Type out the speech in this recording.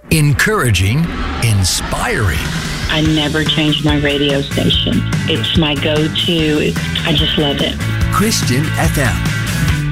Encouraging, inspiring. I never change my radio station. It's my go-to. I just love it. Christian FM.